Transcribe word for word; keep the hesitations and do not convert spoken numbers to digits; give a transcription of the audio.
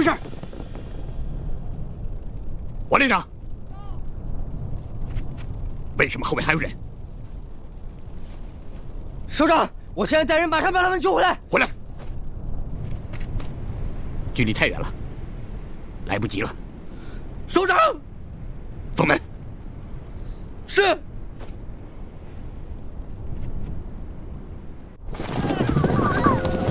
回事？王连长，为什么后面还有人？ 首长，我现在带人马上把他们救回来。 回来！距离太远了，来不及了。 首长， 封门。 是。